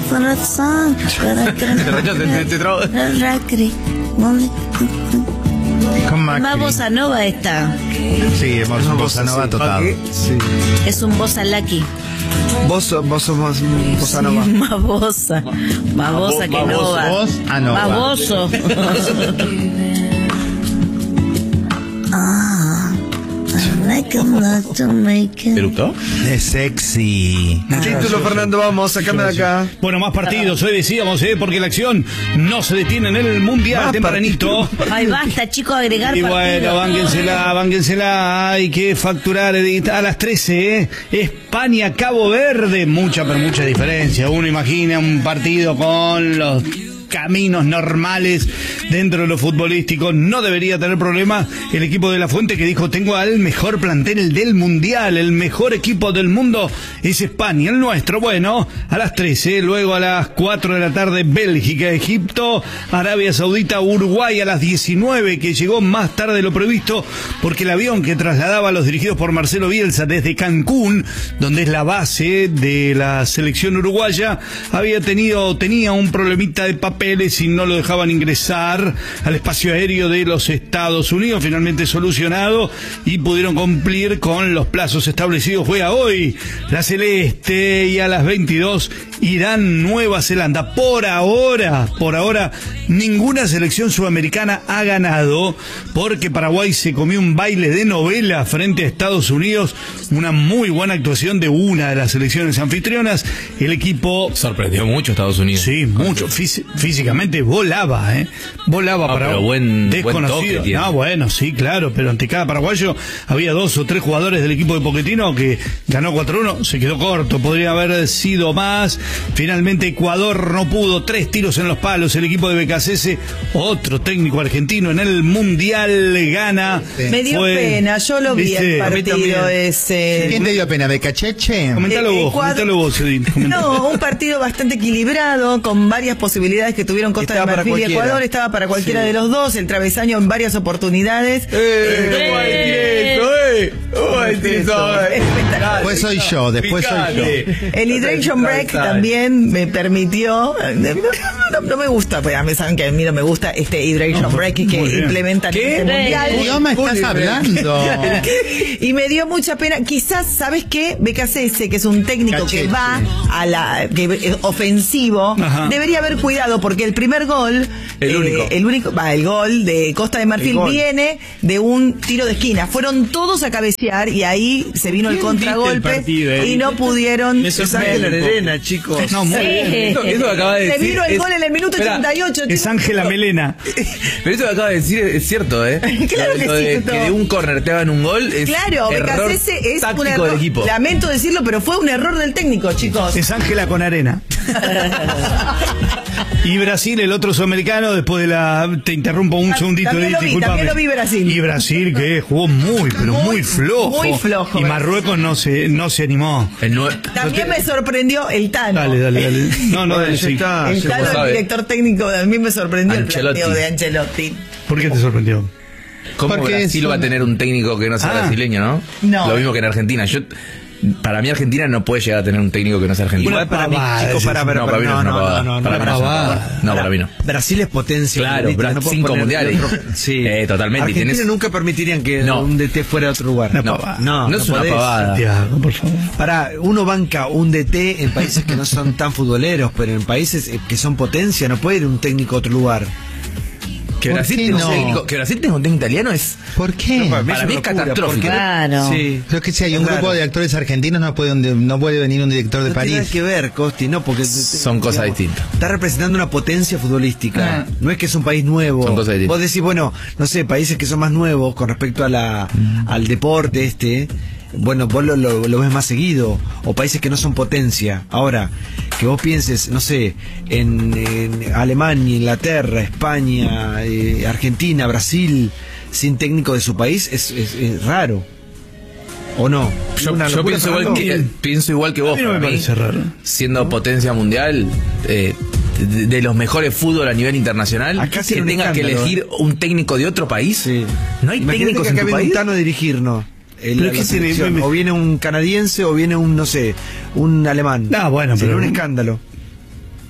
Más bossa nova está. Sí, hemos un bossa nova total. Sí. Es un bossa lucky. Vos sos más bossa nova. Más bossa que nova. Más bozo. ¿Eructó? Es sexy. Título, Fernando, vamos, sacame de acá. Bueno, más partidos, hoy decíamos, porque la acción no se detiene en el Mundial Más tempranito. Ay, basta, chicos, agregar Y partido. bueno, bánquensela, hay que facturar a las 13, España, Cabo Verde, mucha diferencia. Uno imagina un partido con los caminos normales dentro de lo futbolístico, no debería tener problema el equipo de La Fuente, que dijo: tengo al mejor plantel del mundial, el mejor equipo del mundo es España, el nuestro. Bueno, a las 13, luego a las 4 de la tarde Bélgica, Egipto, Arabia Saudita, Uruguay a las 19, que llegó más tarde de lo previsto porque el avión que trasladaba a los dirigidos por Marcelo Bielsa desde Cancún, donde es la base de la selección uruguaya, tenía un problemita de papeles y no lo dejaban ingresar al espacio aéreo de los Estados Unidos. Finalmente solucionado y pudieron cumplir con los plazos establecidos. Juega hoy la Celeste y a las 22 Irán, Nueva Zelanda. Por ahora ninguna selección sudamericana ha ganado, porque Paraguay se comió un baile de novela frente a Estados Unidos. Una muy buena actuación de una de las selecciones anfitrionas. El equipo sorprendió mucho a Estados Unidos. Sí, mucho. Físicamente volaba, para pero buen desconocido. toque tiene. Bueno, sí, claro, pero ante cada paraguayo había 2 o 3 jugadores del equipo de Pochettino que ganó 4-1, se quedó corto, podría haber sido más. Finalmente Ecuador no pudo, 3 tiros en los palos. El equipo de BKCS, otro técnico argentino en el Mundial, gana. Me dio pena, yo lo vi el partido ese. ¿Quién te dio pena? ¿Becacheche? Comentalo vos, Edith. No, un partido bastante equilibrado, con varias posibilidades que tuvieron Costa de Marfil y Ecuador. Estaba para cualquiera de los dos, el travesaño en varias oportunidades. Después soy yo. El hydration break también me permitió. No me gusta, pues me saben que a mí no me gusta este hydration break que implementan en este mundial. ¿Qué idioma estás hablando? Y me dio mucha pena. Quizás, ¿sabes qué? BKCS, que es un técnico que va a que ofensivo, debería haber cuidado, porque el primer gol, el gol de Costa de Marfil viene de un tiro de esquina. Fueron todos a cabecear y ahí se vino el contragolpe y no pudieron. Es Ángela Melena, chicos. No, muy bien. Eso acaba de se decir. vino el gol en el minuto 88. Es Ángela Melena. Pero eso que acaba de decir es cierto, Claro que de cierto. que de un córner te hagan un gol es Claro, error BKCS es un táctico error. del equipo. Lamento decirlo, pero fue un error del técnico, chicos. Es Ángela con arena. Y Brasil, el otro sudamericano, después de te interrumpo un segundito, También lo vi Brasil. Y Brasil, que jugó muy flojo. Muy flojo. Y Marruecos no se animó. También me sorprendió el Tano. Dale. No, dale, sí. El Tano, el director técnico, también me sorprendió Ancelotti. el planteo de Ancelotti. ¿Por qué te sorprendió? ¿Cómo Porque Brasil va a tener un técnico que no sea brasileño, no? No. Lo mismo que en Argentina. Para mí Argentina no puede llegar a tener un técnico que no sea argentino. Igual para mí, chicos, para no, para mí no es una pavada. Para mí no. Brasil es potencia. Claro, no 5 mundiales. Sí. Totalmente. Argentina nunca permitirían que un DT fuera de otro lugar. No es una pavada. Santiago, por favor. Uno banca un DT en países que no son tan futboleros, pero en países que son potencia no puede ir un técnico a otro lugar. Que Brasil tenga un técnico italiano es... ¿Por qué? Para mí es catastrófico. Claro. Sí. Creo que si hay un grupo de actores argentinos, no puede venir un director de No tiene París. nada que ver, Costi, no, porque son cosas distintas. Está representando una potencia futbolística. No es que es un país nuevo. Son cosas distintas. Vos decís, bueno, no sé, países que son más nuevos con respecto a al deporte bueno, vos lo ves más seguido, o países que no son potencia. Ahora, que vos pienses, no sé, en Alemania, Inglaterra, España, Argentina, Brasil, sin técnico de su país, es raro. ¿O no? Yo pienso igual que vos. A mí no me parece raro. Siendo potencia mundial, de los mejores fútbol a nivel internacional, Acá que tengas que elegir un técnico de otro país. Sí. No hay Imagínate técnicos que en acá tu viene país. un Tano a dirigirnos. Pero ¿qué tiene? O viene un canadiense o viene un, no sé, un alemán. Bueno, sería pero un escándalo.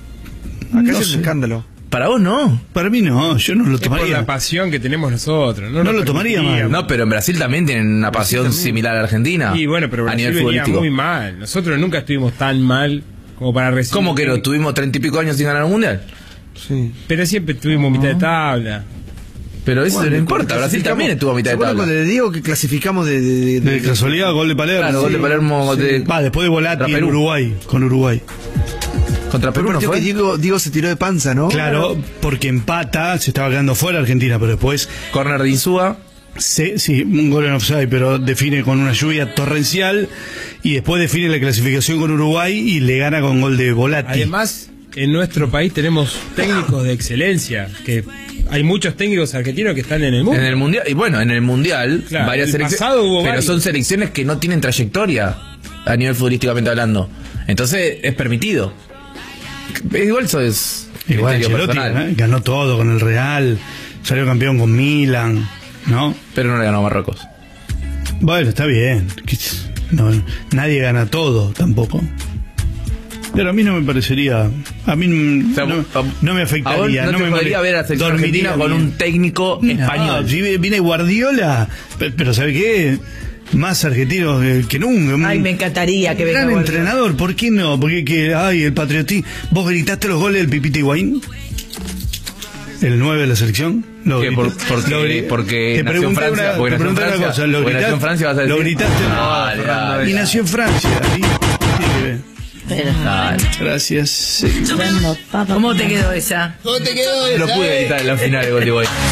Acá es un escándalo. Para vos no. Para mí no, yo no lo tomaría. Es por la pasión que tenemos nosotros. No lo tomaría mal. No, pero en Brasil también tienen una pasión similar a la Argentina. Y bueno, pero Brasil venía muy mal. Nosotros nunca estuvimos tan mal como para recibir. ¿Cómo que no? Tuvimos 30 y pico años sin ganar un mundial. Sí. Pero siempre tuvimos mitad de tabla. Pero eso no importa, Brasil también estuvo a mitad de tabla. Cuando le digo que clasificamos de casualidad, gol de Palermo. Claro, gol de Palermo. Después de Volati en Uruguay, con Uruguay. Contra Perú no fue. Que Diego se tiró de panza, ¿no? Claro, porque empata, se estaba quedando fuera Argentina, pero después... Corner de Insúa. Sí, un gol en offside, pero define con una lluvia torrencial y después define la clasificación con Uruguay y le gana con gol de Volati. Además, en nuestro país tenemos técnicos de excelencia, que hay muchos técnicos argentinos que están en el mundo. En el mundial, y bueno, en el mundial, claro, varias selecciones, pero son selecciones que no tienen trayectoria a nivel futbolísticamente hablando. Entonces, es permitido. Igual eso es igual Ancelotti, ganó todo con el Real, salió campeón con Milan, ¿no? Pero no le ganó a Marruecos. Bueno, está bien. No, nadie gana todo tampoco. Pero a mí no me parecería, a mí no me afectaría. No me podría ver a selección argentina con un técnico español. Si viene Guardiola, pero ¿sabe qué? Más argentinos que nunca. Ay, me encantaría que venga gran entrenador, ¿por qué no? Porque el patriotismo. ¿Vos gritaste los goles del Pipita Higuaín? ¿El 9 de la selección? Porque nació en Francia. Porque nació en Francia, vas a decir. Lo gritaste. Y nació en Francia. Gracias. ¿Cómo te quedó esa? Lo pude gritar en la final de Gol de Boy.